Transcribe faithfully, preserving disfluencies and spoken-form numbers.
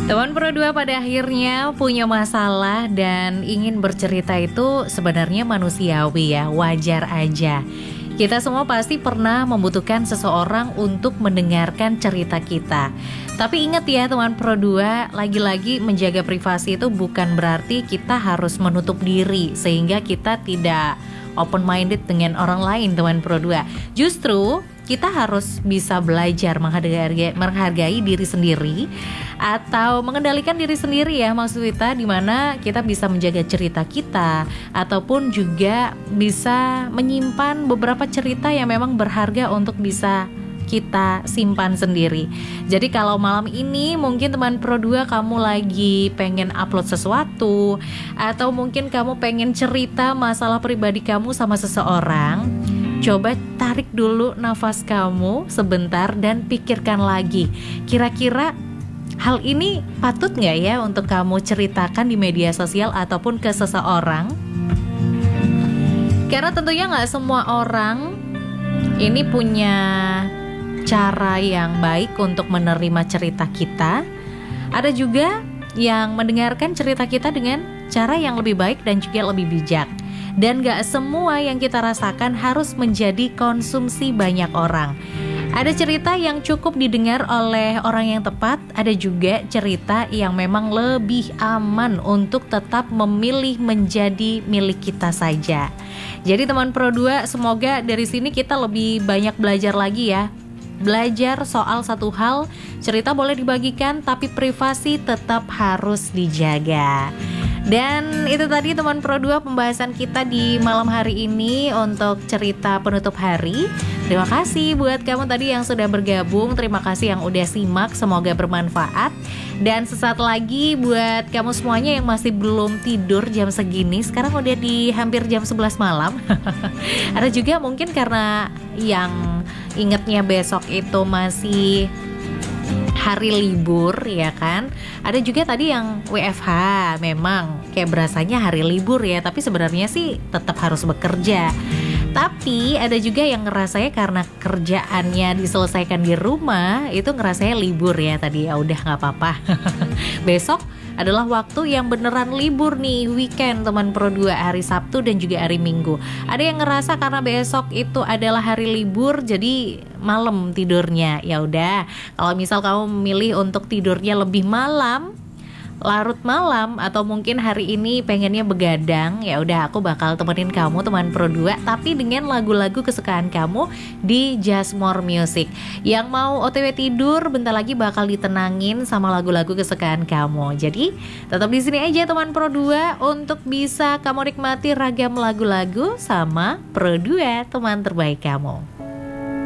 Teman Pro dua pada akhirnya punya masalah dan ingin bercerita itu sebenarnya manusiawi ya, wajar aja. Kita semua pasti pernah membutuhkan seseorang untuk mendengarkan cerita kita. Tapi ingat ya teman Pro dua, lagi-lagi menjaga privasi itu bukan berarti kita harus menutup diri sehingga kita tidak open minded dengan orang lain teman Pro dua. Justru kita harus bisa belajar menghargai, menghargai diri sendiri atau mengendalikan diri sendiri ya maksud kita, dimana kita bisa menjaga cerita kita ataupun juga bisa menyimpan beberapa cerita yang memang berharga untuk bisa kita simpan sendiri. Jadi kalau malam ini mungkin teman Pro dua kamu lagi pengen upload sesuatu, atau mungkin kamu pengen cerita masalah pribadi kamu sama seseorang, coba tarik dulu nafas kamu sebentar dan pikirkan lagi, kira-kira hal ini patut gak ya untuk kamu ceritakan di media sosial ataupun ke seseorang? Karena tentunya gak semua orang ini punya cara yang baik untuk menerima cerita kita. Ada juga yang mendengarkan cerita kita dengan cara yang lebih baik dan juga lebih bijak. Dan gak semua yang kita rasakan harus menjadi konsumsi banyak orang. Ada cerita yang cukup didengar oleh orang yang tepat, ada juga cerita yang memang lebih aman untuk tetap memilih menjadi milik kita saja. Jadi teman Pro dua, semoga dari sini kita lebih banyak belajar lagi ya. Belajar soal satu hal, cerita boleh dibagikan tapi privasi tetap harus dijaga. Dan itu tadi teman Pro dua pembahasan kita di malam hari ini untuk cerita penutup hari. Terima kasih buat kamu tadi yang sudah bergabung, terima kasih yang udah simak, semoga bermanfaat. Dan sesaat lagi buat kamu semuanya yang masih belum tidur jam segini, sekarang udah di hampir jam sebelas malam. Ada juga mungkin karena yang ingetnya besok itu masih hari libur ya kan. Ada juga tadi yang W F H, memang kayak berasanya hari libur ya, tapi sebenarnya sih tetap harus bekerja. Tapi ada juga yang ngerasanya karena kerjaannya diselesaikan di rumah, itu ngerasanya libur ya tadi, ya udah nggak apa-apa. Besok adalah waktu yang beneran libur nih, weekend teman Pro dua, hari Sabtu dan juga hari Minggu. Ada yang ngerasa karena besok itu adalah hari libur jadi malam tidurnya. Ya udah, kalau misal kamu memilih untuk tidurnya lebih malam, larut malam, atau mungkin hari ini pengennya begadang, ya udah aku bakal temenin kamu teman Pro dua tapi dengan lagu-lagu kesukaan kamu di Just More Music. Yang mau O T W tidur bentar lagi bakal ditenangin sama lagu-lagu kesukaan kamu. Jadi tetap di sini aja teman Pro dua untuk bisa kamu nikmati ragam lagu-lagu sama Pro dua, teman terbaik kamu.